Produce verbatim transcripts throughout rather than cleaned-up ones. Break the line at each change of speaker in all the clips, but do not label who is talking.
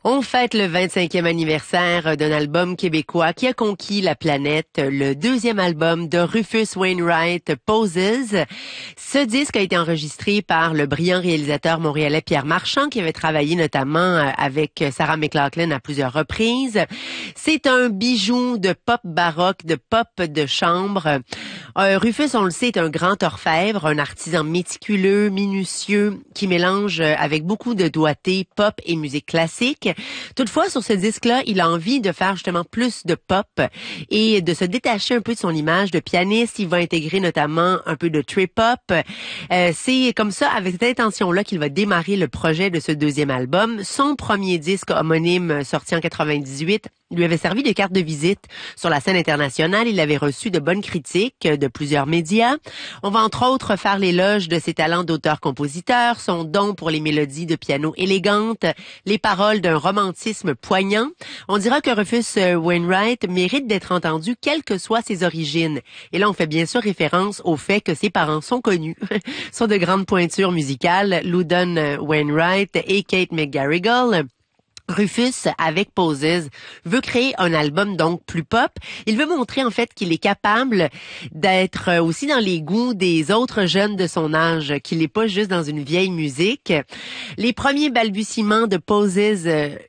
On fête le vingt-cinquième anniversaire d'un album québécois qui a conquis la planète, le deuxième album de Rufus Wainwright, Poses. Ce disque a été enregistré par le brillant réalisateur montréalais Pierre Marchand, qui avait travaillé notamment avec Sarah McLachlan à plusieurs reprises. C'est un bijou de pop baroque, de pop de chambre. Euh, Rufus, on le sait, est un grand orfèvre, un artisan méticuleux, minutieux, qui mélange avec beaucoup de doigté pop et musique classique. Toutefois, sur ce disque-là, il a envie de faire justement plus de pop et de se détacher un peu de son image de pianiste. Il va intégrer notamment un peu de trip-hop. Euh, c'est comme ça, avec cette intention-là, qu'il va démarrer le projet de ce deuxième album. Son premier disque homonyme, sorti en quatre-vingt-dix-huit, lui avait servi de carte de visite sur la scène internationale. Il avait reçu de bonnes critiques de plusieurs médias. On va entre autres faire l'éloge de ses talents d'auteur-compositeur, son don pour les mélodies de piano élégantes, les paroles d'un romantisme poignant. On dira que Rufus Wainwright mérite d'être entendu quelles que soient ses origines. Et là, on fait bien sûr référence au fait que ses parents sont connus, sont de grandes pointures musicales, Loudon Wainwright et Kate McGarrigle. Rufus, avec Poses, veut créer un album donc plus pop. Il veut montrer en fait qu'il est capable d'être aussi dans les goûts des autres jeunes de son âge, qu'il n'est pas juste dans une vieille musique. Les premiers balbutiements de Poses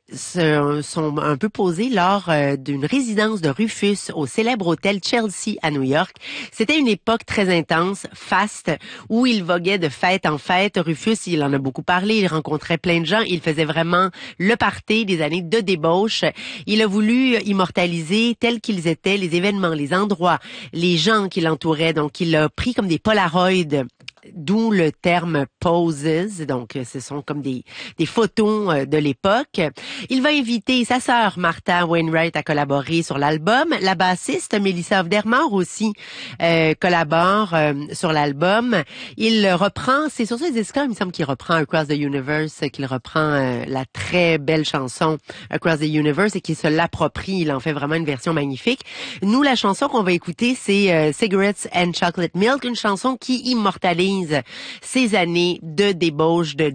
euh, sont un peu posés lors euh, d'une résidence de Rufus au célèbre hôtel Chelsea à New York. C'était une époque très intense, faste, où il voguait de fête en fête. Rufus, il en a beaucoup parlé, il rencontrait plein de gens, il faisait vraiment le party des années de débauche. Il a voulu immortaliser tels qu'ils étaient les événements, les endroits, les gens qui l'entouraient. Donc, il a pris comme des polaroids, d'où le terme poses. Donc, ce sont comme des, des photos de l'époque. Il va inviter sa sœur Martha Wainwright à collaborer sur l'album. La bassiste Melissa Aufdermar aussi euh, collabore euh, sur l'album. Il reprend, c'est sur ce disque-là, il me semble qu'il reprend Across the Universe, qu'il reprend euh, la très belle chanson Across the Universe et qu'il se l'approprie. Il en fait vraiment une version magnifique. Nous, la chanson qu'on va écouter, c'est euh, Cigarettes and Chocolate Milk, une chanson qui immortalise ces années de débauche, de